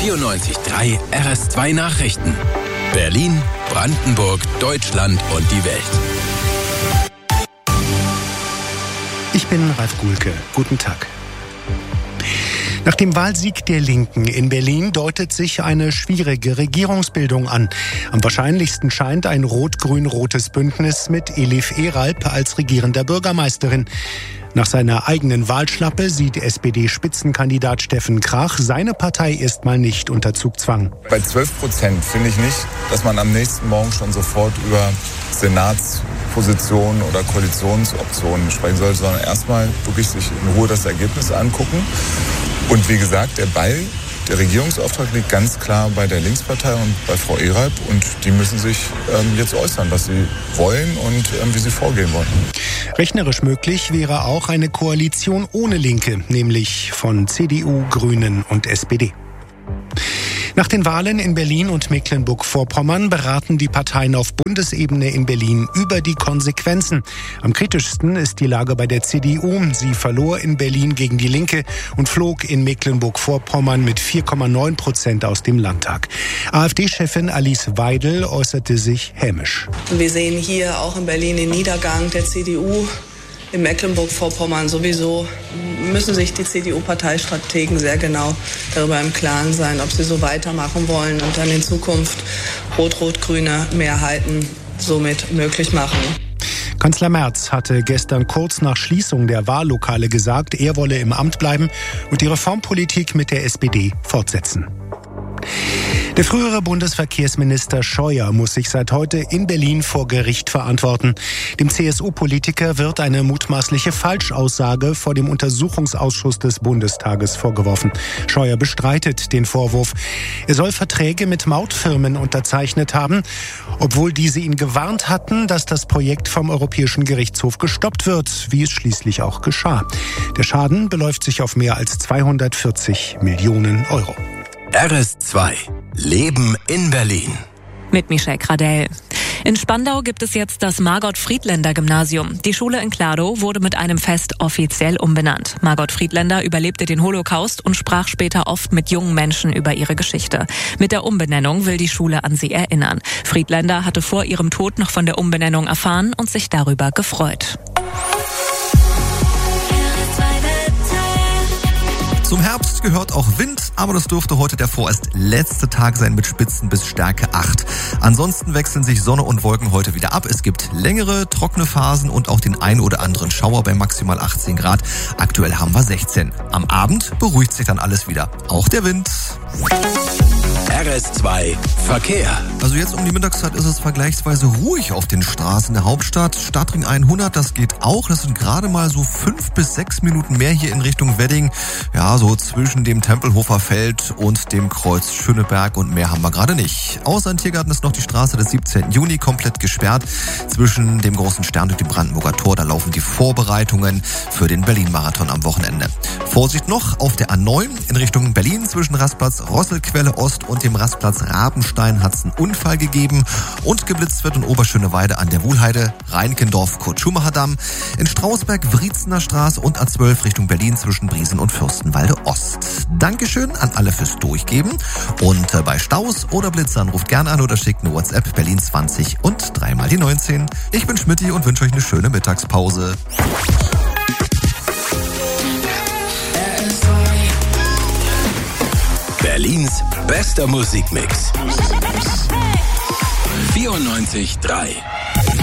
94.3 RS2 Nachrichten. Berlin, Brandenburg, Deutschland und die Welt. Ich bin Ralf Guhlke. Guten Tag. Nach dem Wahlsieg der Linken in Berlin deutet sich eine schwierige Regierungsbildung an. Am wahrscheinlichsten scheint ein rot-grün-rotes Bündnis mit Elif Eralp als regierender Bürgermeisterin. Nach seiner eigenen Wahlschlappe sieht SPD-Spitzenkandidat Steffen Krach seine Partei erstmal nicht unter Zugzwang. Bei 12% finde ich nicht, dass man am nächsten Morgen schon sofort über Senatspositionen oder Koalitionsoptionen sprechen sollte, sondern erstmal wirklich sich in Ruhe das Ergebnis angucken. Und wie gesagt, der Regierungsauftrag liegt ganz klar bei der Linkspartei und bei Frau Eralp. Und die müssen sich jetzt äußern, was sie wollen und wie sie vorgehen wollen. Rechnerisch möglich wäre auch eine Koalition ohne Linke, nämlich von CDU, Grünen und SPD. Nach den Wahlen in Berlin und Mecklenburg-Vorpommern beraten die Parteien auf Bundesebene in Berlin über die Konsequenzen. Am kritischsten ist die Lage bei der CDU. Sie verlor in Berlin gegen die Linke und flog in Mecklenburg-Vorpommern mit 4,9% aus dem Landtag. AfD-Chefin Alice Weidel äußerte sich hämisch. Wir sehen hier auch in Berlin den Niedergang der CDU. In Mecklenburg-Vorpommern sowieso müssen sich die CDU-Parteistrategen sehr genau darüber im Klaren sein, ob sie so weitermachen wollen und dann in Zukunft rot-rot-grüne Mehrheiten somit möglich machen. Kanzler Merz hatte gestern kurz nach Schließung der Wahllokale gesagt, er wolle im Amt bleiben und die Reformpolitik mit der SPD fortsetzen. Der frühere Bundesverkehrsminister Scheuer muss sich seit heute in Berlin vor Gericht verantworten. Dem CSU-Politiker wird eine mutmaßliche Falschaussage vor dem Untersuchungsausschuss des Bundestages vorgeworfen. Scheuer bestreitet den Vorwurf. Er soll Verträge mit Mautfirmen unterzeichnet haben, obwohl diese ihn gewarnt hatten, dass das Projekt vom Europäischen Gerichtshof gestoppt wird, wie es schließlich auch geschah. Der Schaden beläuft sich auf mehr als 240 Millionen Euro. RS2 Leben in Berlin. Mit Michelle Gradell. In Spandau gibt es jetzt das Margot-Friedländer-Gymnasium. Die Schule in Kladow wurde mit einem Fest offiziell umbenannt. Margot Friedländer überlebte den Holocaust und sprach später oft mit jungen Menschen über ihre Geschichte. Mit der Umbenennung will die Schule an sie erinnern. Friedländer hatte vor ihrem Tod noch von der Umbenennung erfahren und sich darüber gefreut. Zum Herbst gehört auch Wind, aber das dürfte heute der vorerst letzte Tag sein mit Spitzen bis Stärke 8. Ansonsten wechseln sich Sonne und Wolken heute wieder ab. Es gibt längere, trockene Phasen und auch den ein oder anderen Schauer bei maximal 18 Grad. Aktuell haben wir 16. Am Abend beruhigt sich dann alles wieder. Auch der Wind. RS2 Verkehr. Also jetzt um die Mittagszeit ist es vergleichsweise ruhig auf den Straßen der Hauptstadt. Stadtring 100, das geht auch. Das sind gerade mal so 5 bis 6 Minuten mehr hier in Richtung Wedding. Ja, so zwischen dem Tempelhofer Feld und dem Kreuz Schöneberg und mehr haben wir gerade nicht. Außer in Tiergarten ist noch die Straße des 17. Juni komplett gesperrt. Zwischen dem Großen Stern und dem Brandenburger Tor, da laufen die Vorbereitungen für den Berlin-Marathon am Wochenende. Vorsicht noch, auf der A9 in Richtung Berlin zwischen Rastplatz Rosselquelle Ost und dem Rastplatz Rabenstein hat es einen Unfall gegeben und geblitzt wird in Oberschöneweide an der Wuhlheide, Reinickendorf, Kurt-Schumacher-Damm, in Strausberg, Wriezener Straße und A12 Richtung Berlin zwischen Briesen und Fürstenwalde Ost. Dankeschön an alle fürs Durchgeben und bei Staus oder Blitzern ruft gerne an oder schickt eine WhatsApp Berlin 20 und 3 mal die 19. Ich bin Schmidti und wünsche euch eine schöne Mittagspause. Berlins bester Musikmix. 94.3